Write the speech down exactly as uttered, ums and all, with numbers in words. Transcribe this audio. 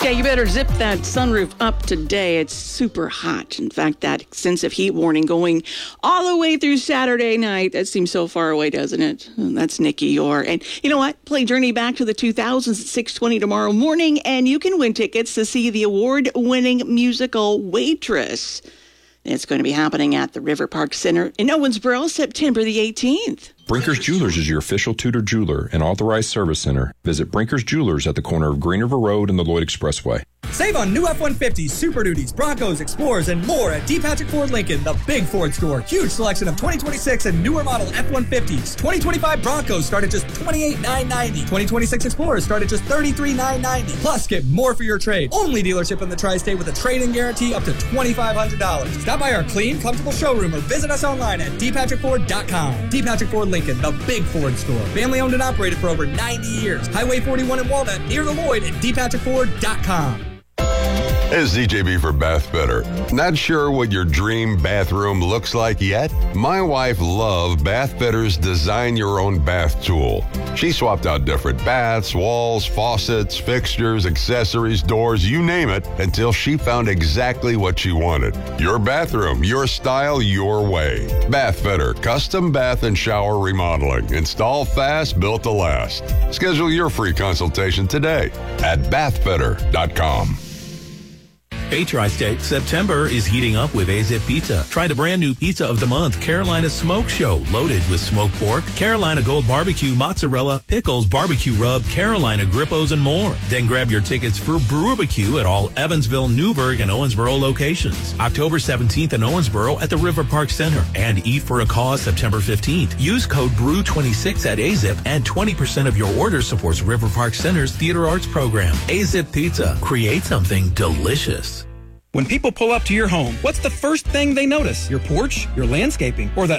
Yeah, you better zip that sunroof up today. It's super hot. In fact, that extensive heat warning going all the way through Saturday night. That seems so far away, doesn't it? That's Nikki Yore. And you know what? Play Journey Back to the two thousands at six twenty tomorrow morning, and you can win tickets to see the award-winning musical Waitress. It's going to be happening at the River Park Center in Owensboro, September the eighteenth. Brinker's Jewelers is your official Tudor jeweler and authorized service center. Visit Brinker's Jewelers at the corner of Green River Road and the Lloyd Expressway. Save on new F one fifties, Super Duties, Broncos, Explorers, and more at D. Patrick Ford Lincoln, the big Ford store. Huge selection of twenty twenty-six and newer model F one fifties. twenty twenty-five Broncos start at just twenty-eight thousand nine hundred ninety dollars. twenty twenty-six Explorers start at just thirty-three thousand nine hundred ninety dollars. Plus, get more for your trade. Only dealership in the Tri-State with a trade-in guarantee up to twenty-five hundred dollars. Stop by our clean, comfortable showroom or visit us online at d patrick ford dot com. D. Patrick Ford Lincoln, the big Ford store. Family owned and operated for over ninety years. Highway forty-one in Walnut, near the Lloyd at d patrick ford dot com. It's D J B for Bath Better. Not sure what your dream bathroom looks like yet? My wife loved Bath Better's Design Your Own Bath tool. She swapped out different baths, walls, faucets, fixtures, accessories, doors, you name it, until she found exactly what she wanted. Your bathroom, your style, your way. Bath Better, custom bath and shower remodeling. Install fast, built to last. Schedule your free consultation today at bath better dot com. Hey, Tri-State, September is heating up with A-Zip Pizza. Try the brand new pizza of the month, Carolina Smoke Show, loaded with smoked pork, Carolina Gold Barbecue, mozzarella, pickles, barbecue rub, Carolina Grippos, and more. Then grab your tickets for Brewbarbecue at all Evansville, Newburgh, and Owensboro locations. October seventeenth in Owensboro at the River Park Center. And Eat for a Cause September fifteenth. Use code B R E W twenty-six at A-Zip and twenty percent of your order supports River Park Center's Theater Arts program. A-Zip Pizza. Create something delicious. When people pull up to your home, what's the first thing they notice? Your porch, your landscaping, or that